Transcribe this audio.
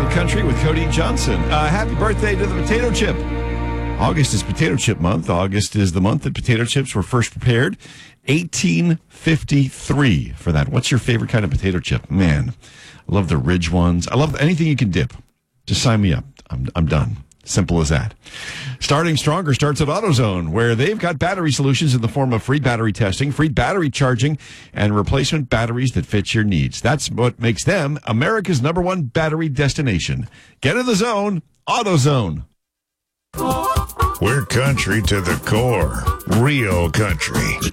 Country with Cody Johnson. Happy birthday to the potato chip. August is potato chip month. August is the month that potato chips were first prepared. 1853 for that. What's your favorite kind of potato chip? Man, I love the ridge ones. I love anything you can dip. Just sign me up. I'm done. Simple as that. Starting Stronger starts at AutoZone, where they've got battery solutions in the form of free battery testing, free battery charging, and replacement batteries that fit your needs. That's what makes them America's #1 battery destination. Get in the zone, AutoZone. We're country to the core. Real country.